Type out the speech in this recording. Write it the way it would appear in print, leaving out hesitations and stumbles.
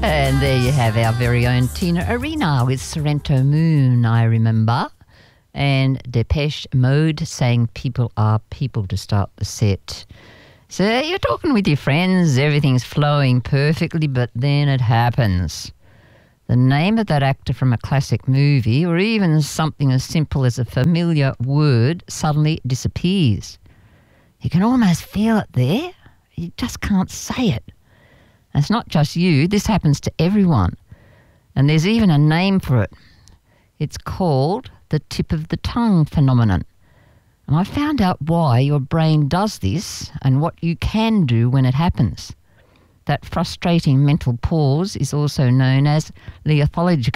And there you have our very own Tina Arena with Sorrento Moon, I remember. And Depeche Mode saying people are people to start the set. So you're talking with your friends, everything's flowing perfectly, but then it happens. The name of that actor from a classic movie, or even something as simple as a familiar word, suddenly disappears. You can almost feel it there. You just can't say it. And it's not just you. This happens to everyone. And there's even a name for it. It's called the tip of the tongue phenomenon. And I found out why your brain does this and what you can do when it happens. That frustrating mental pause is also known as leothological